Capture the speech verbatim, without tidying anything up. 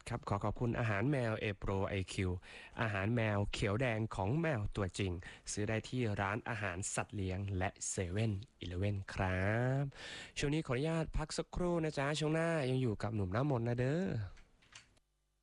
ครับขอขอบคุณอาหารแมวเอโปรไอคิวอาหารแมวเขียวแดงของแมวตัวจริงซื้อได้ที่ร้านอาหารสัตว์เลี้ยงและเซเว่นอีเลฟเว่นครับช่วงนี้ขออนุญาตพักสักครู่นะจ๊ะช่วงหน้ายังอยู่กับหนุ่มหน้ามนต์นะเด้อ